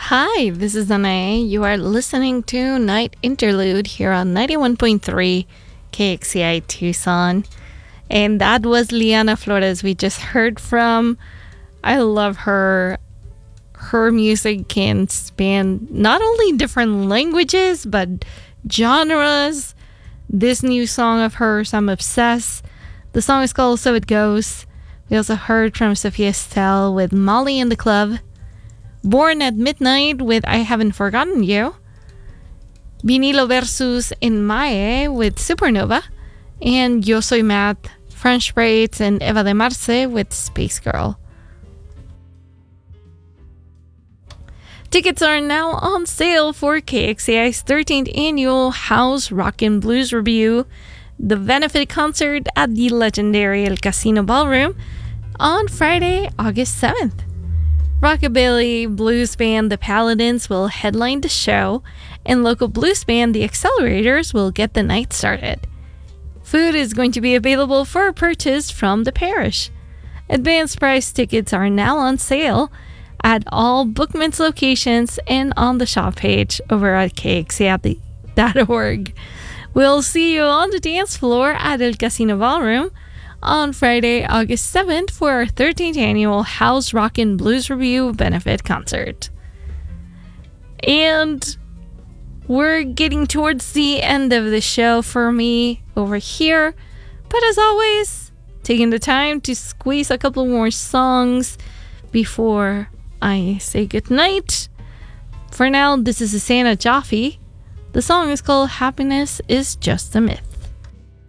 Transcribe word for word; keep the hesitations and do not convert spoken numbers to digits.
Hi, this is Danae. You are listening to Night Interlude here on ninety-one point three K X C I Tucson. And that was Liana Flores we just heard from. I love her. Her music can span not only different languages, but genres. This new song of hers, I'm obsessed. The song is called So It Goes. We also heard from Sophia Estelle with Molly in the Club. Born at Midnight with I Haven't Forgotten You. Vinilo versus En Mae with Supernova. And Yo Soy Matt, French Braids, and Eva de Marce with Space Girl. Tickets are now on sale for K X A I's thirteenth Annual House Rock and Blues Review, the benefit concert at the legendary El Casino Ballroom on Friday, August seventh. Rockabilly blues band The Paladins will headline the show, and local blues band The Accelerators will get the night started. Food is going to be available for purchase from the parish. Advanced price tickets are now on sale at all Bookman's locations and on the shop page over at K X A I dot org. We'll see you on the dance floor at El Casino Ballroom on Friday, August seventh for our thirteenth Annual House Rock and Blues Review benefit concert. And we're getting towards the end of the show for me over here. But as always, taking the time to squeeze a couple more songs before I say goodnight. For now, this is Susanna Jaffe. The song is called Happiness is Just a Myth.